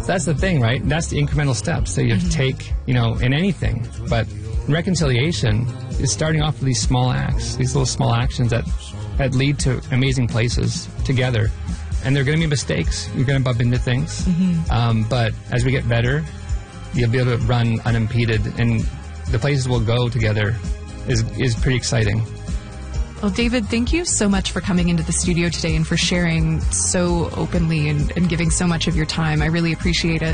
that's the thing, right? That's the incremental steps that you have to take, you know, in anything. But reconciliation is starting off with these small acts, these little small actions that lead to amazing places together. And there are going to be mistakes. You're going to bump into things. But as we get better, you'll be able to run unimpeded, and the places we'll go together is pretty exciting. Well, David, thank you so much for coming into the studio today and for sharing so openly and giving so much of your time. I really appreciate it.